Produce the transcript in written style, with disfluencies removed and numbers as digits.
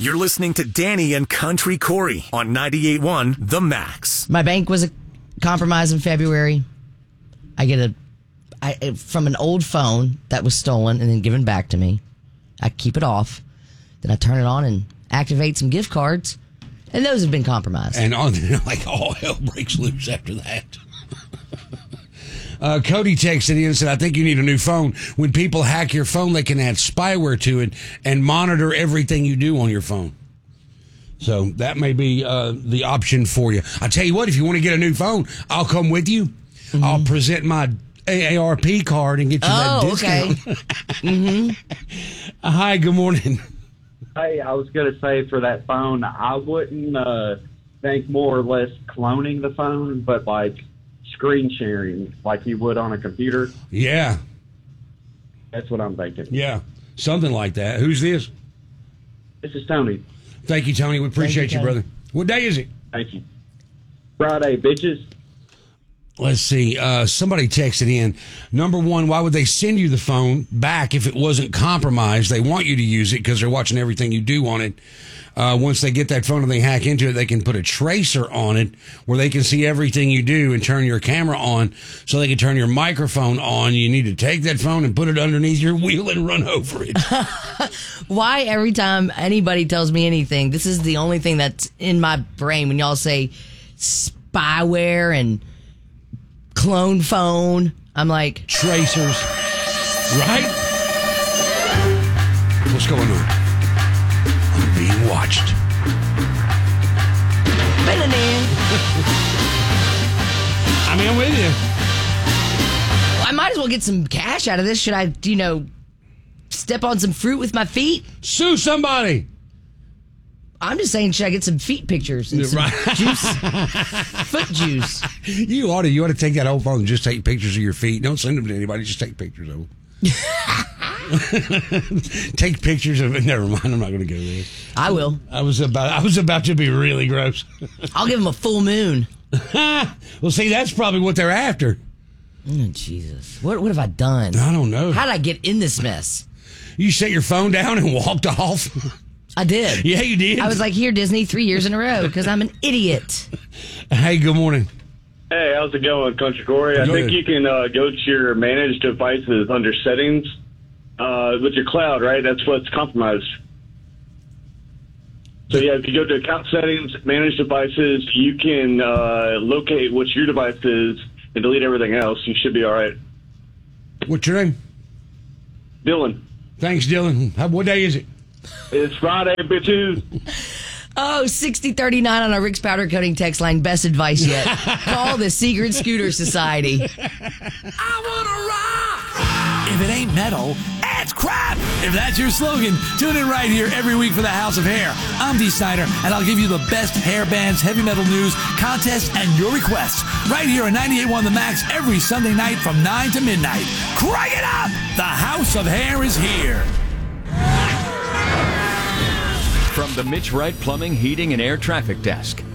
You're listening to Danny and Country Corey on 98.1 The Max. My bank was compromised in February. I get from an old phone that was stolen and then given back to me. I keep it off. Then I turn it on and activate some gift cards. And those have been compromised. And all hell breaks loose after that. Cody texted in and said, I think you need a new phone. When people hack your phone, they can add spyware to it and monitor everything you do on your phone. So that may be the option for you. I'll tell you what, if you want to get a new phone, I'll come with you. Mm-hmm. I'll present my AARP card and get you that discount. Okay. Mm-hmm. Hi, good morning. Hey, I was going to say for that phone, I wouldn't think more or less cloning the phone, but like screen sharing like you would on a computer. Yeah. That's what I'm thinking. Yeah, something like that. Who's this? This is Tony. Thank you, Tony. We appreciate you, brother. What day is it? Thank you. Friday, bitches. Let's see. Somebody texted in. Number one, why would they send you the phone back if it wasn't compromised? They want you to use it because they're watching everything you do on it. Once they get that phone and they hack into it, they can put a tracer on it where they can see everything you do and turn your camera on so they can turn your microphone on. You need to take that phone and put it underneath your wheel and run over it. Why every time anybody tells me anything, this is the only thing that's in my brain when y'all say spyware and clone phone. I'm like, tracers, right? What's going on? I'm being watched. I'm with you. I might as well get some cash out of this. Should I, step on some fruit with my feet? Sue somebody. I'm just saying, should I get some feet pictures and some juice? Foot juice. You ought to take that old phone and just take pictures of your feet. Don't send them to anybody. Just take pictures of them. Take pictures of it. Never mind. I'm not going to go there. I will. I was about to be really gross. I'll give them a full moon. Well, see, that's probably what they're after. Oh, Jesus. What have I done? I don't know. How did I get in this mess? You set your phone down and walked off? I did. Yeah, you did. I was like, here, Disney, 3 years in a row because I'm an idiot. Hey, good morning. Hey, how's it going, Country Corey? I think you can go to your managed devices under settings with your cloud, right? That's what's compromised. So, yeah, if you go to account settings, manage devices, you can locate what your device is and delete everything else. You should be all right. What's your name? Dylan. Thanks, Dylan. What day is it? It's Friday, bitches. Oh, 6039 on our Rick's Powder Coating text line. Best advice yet. Call the Secret Scooter Society. I want to rock! If it ain't metal, it's crap! If that's your slogan, tune in right here every week for the House of Hair. I'm Dee Snider, and I'll give you the best hair bands, heavy metal news, contests, and your requests. Right here on 98.1 The Max every Sunday night from 9 to midnight. Crank it up! The House of Hair is here. From the Mitch Wright Plumbing, Heating, and Air Traffic Desk,